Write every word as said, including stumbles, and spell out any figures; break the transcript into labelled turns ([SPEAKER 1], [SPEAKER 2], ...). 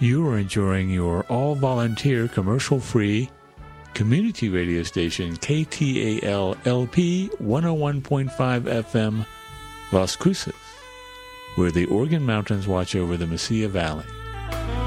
[SPEAKER 1] You are enjoying your all-volunteer, commercial-free community radio station, K T A L L P one oh one point five F M, Las Cruces, where the Organ Mountains watch over the Mesilla Valley.